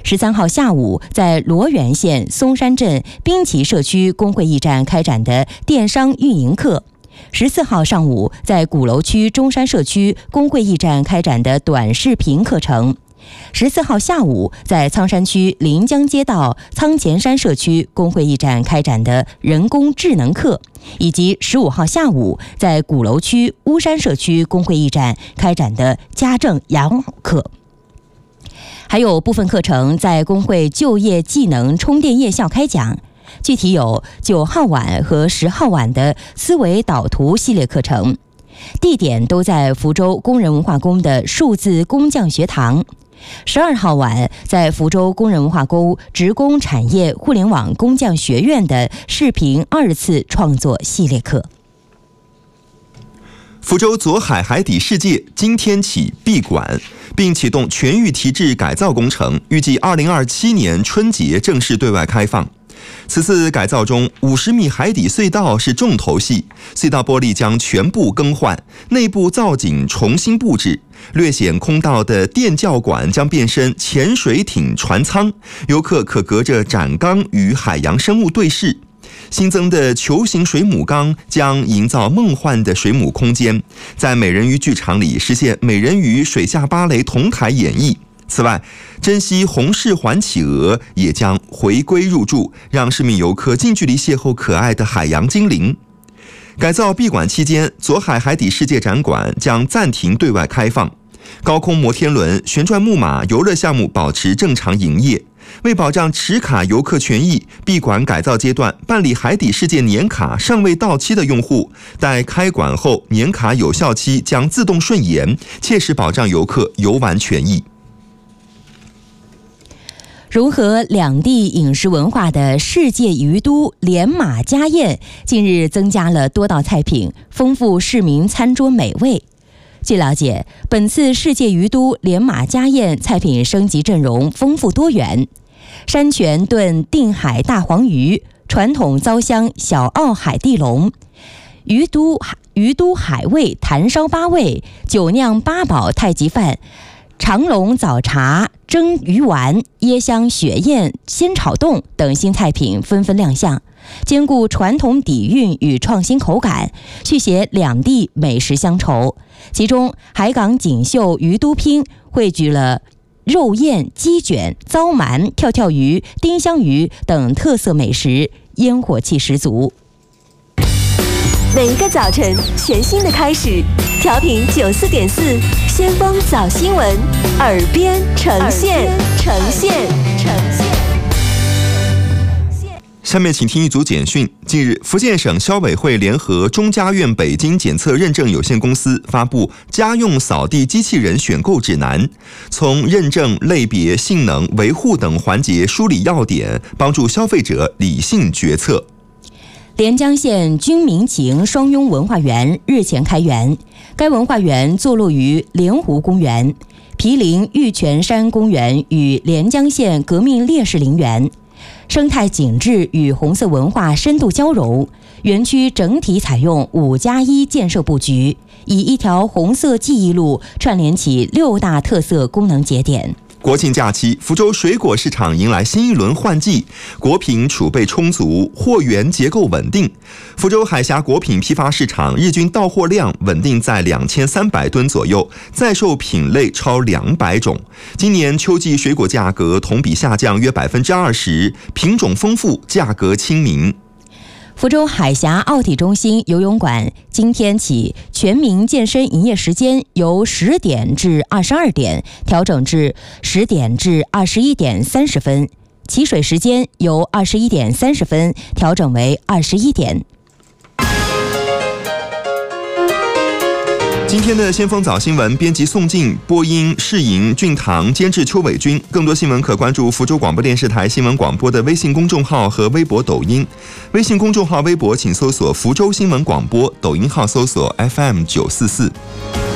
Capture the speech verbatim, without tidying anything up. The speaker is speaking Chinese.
十三号下午，在罗源县松山镇滨崎社区工会驿站开展的电商运营课；十四号上午，在鼓楼区中山社区工会驿站开展的短视频课程；十四号下午，在苍山区临江街道苍前山社区工会驿站开展的人工智能课，以及十五号下午，在鼓楼区巫山社区工会驿站开展的家政养老课。还有部分课程在工会就业技能充电夜校开讲，具体有九号晚和十号晚的思维导图系列课程，地点都在福州工人文化宫的数字工匠学堂。十二号晚，在福州工人文化宫职工产业互联网工匠学院的视频二次创作系列课。 福州左海海底世界今天起闭馆，并启动全域提质改造工程，预计二零二七年春节正式对外开放。此次改造中，五十米海底隧道是重头戏，隧道玻璃将全部更换，内部造景重新布置。略显空道的电教馆将变身潜水艇船舱，游客可隔着展缸与海洋生物对视。新增的球形水母缸将营造梦幻的水母空间，在美人鱼剧场里实现美人鱼水下芭蕾同台演绎。此外，珍稀红翅环企鹅也将回归入驻，让市民游客近距离邂逅可爱的海洋精灵。改造闭馆期间，左海海底世界展馆将暂停对外开放，高空摩天轮、旋转木马游乐项目保持正常营业。为保障持卡游客权益，闭馆改造阶段办理海底世界年卡尚未到期的用户，待开馆后年卡有效期将自动顺延，切实保障游客游玩权益。 融合两地饮食文化的世界鱼都连马家宴近日增加了多道菜品，丰富市民餐桌美味。据了解，本次世界鱼都连马家宴菜品升级阵容丰富多元，山泉炖定海大黄鱼、传统糟香小澳海地龙、鱼都鱼都海味坛烧八味、酒酿八宝太极饭、长隆早茶、蒸鱼丸、椰香雪燕鲜炒冻等新菜品纷纷亮相，兼顾传统底蕴与创新口感，续写两地美食乡愁。其中，海港锦绣鱼都拼汇聚了肉燕、鸡卷、糟鳗、跳跳鱼、丁香鱼等特色美食，烟火气十足。 每一个早晨，全新的开始。调频九四点四，先锋早新闻，耳边呈现，呈现，呈现。 下面请听一组简讯。近日，福建省消委会联合中家院北京检测认证有限公司发布家用扫地机器人选购指南，从认证、类别、性能、维护等环节梳理要点，帮助消费者理性决策。 连江县军民情双拥文化园日前开园，该文化园坐落于莲湖公园、毗邻玉泉山公园与连江县革命烈士陵园，生态景致与红色文化深度交融。园区整体采用五加一建设布局，以一条红色记忆路串联起六大特色功能节点。 国庆假期，福州水果市场迎来新一轮换季，果品储备充足，货源结构稳定。福州海峡果品批发市场日均到货量稳定在两千三百吨左右，在售品类超两百种。今年秋季水果价格同比下降约百分之二十，品种丰富，价格亲民。 福州海峡奥体中心游泳馆今天起全民健身营业时间由十点至二十二点调整至十点至二十一点三十分，起水时间由二十一点三十分调整为二十一点。 今天的先锋早新闻，编辑宋静，播音世莹、俊堂，监制邱伟军。更多新闻可关注福州广播电视台新闻广播的微信公众号和微博、抖音。微信公众号、微博请搜索福州新闻广播，抖音号搜索 F M 九四四。